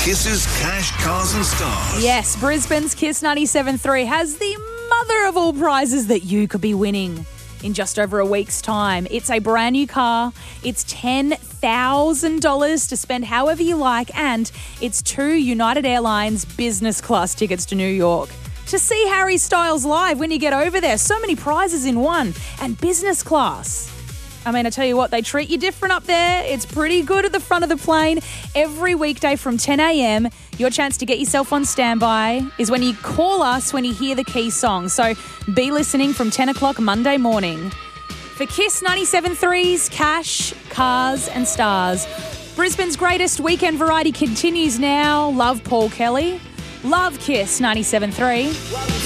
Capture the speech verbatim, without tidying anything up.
Kiss's Cash, Cars and Stars. Yes, Brisbane's Kiss ninety-seven point three has the mother of all prizes that you could be winning in just over a week's time. It's a brand new car. It's ten thousand dollars to spend however you like, and it's two United Airlines business class tickets to New York to see Harry Styles live when you get over there. So many prizes in one, and business class. I mean, I tell you what, they treat you different up there. It's pretty good at the front of the plane. Every weekday from ten a.m, your chance to get yourself on standby is when you call us when you hear the key song. So be listening from ten o'clock Monday morning. For Kiss ninety-seven point three's Cash, Cars and Stars, Brisbane's greatest weekend variety continues now. Love Paul Kelly. Love Kiss ninety-seven point three.